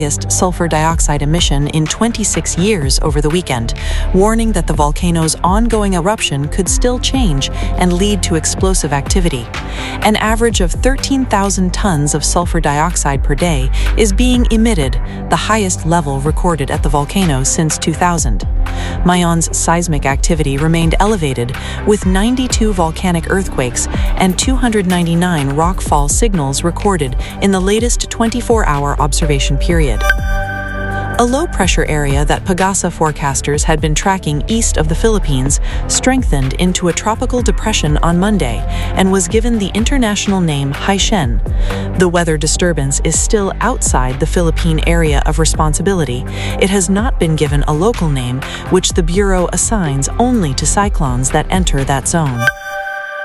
sulfur dioxide emission in 26 years over the weekend, warning that the volcano's ongoing eruption could still change and lead to explosive activity. An average of 13,000 tons of sulfur dioxide per day is being emitted, the highest level recorded at the volcano since 2000. Mayon's seismic activity remained elevated, with 92 volcanic earthquakes and 299 rockfall signals recorded in the latest 24-hour observation period. A low-pressure area that Pagasa forecasters had been tracking east of the Philippines strengthened into a tropical depression on Monday and was given the international name Haishen. The weather disturbance is still outside the Philippine area of responsibility. It has not been given a local name, which the Bureau assigns only to cyclones that enter that zone.